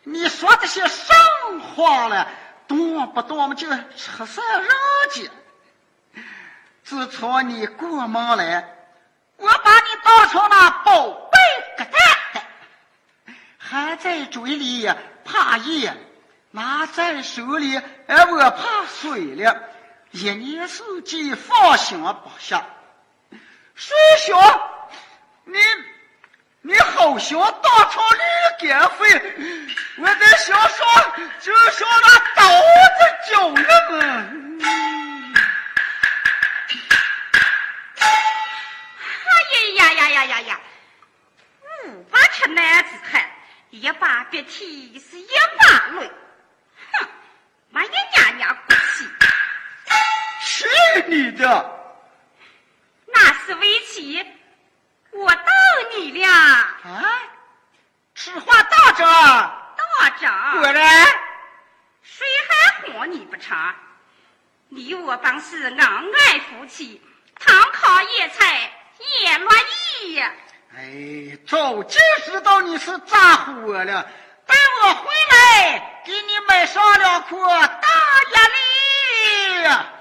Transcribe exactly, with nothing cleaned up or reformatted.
你说这些什话了？动不动就出色人家。自从你过门来，我把你当成那宝贝疙瘩，还在嘴里怕热，拿在手里哎我怕水了，一年四季放心不下。谁想你你好像当成驴肝肺，我在想说就像那刀子绞人嘛。 哎呀呀呀呀呀！五八尺男子汉，一把鼻涕是一把泪。哼，妈呀娘娘骨气！ 是你的， 那是围棋，我到你了。 啊，此话大着大着， 果然， 谁还哄你不成？你我本是恩爱夫妻，堂烤野菜也乐意呀。 哎，早就知道你是咋火了，待我回来给你买上两颗大鸭梨。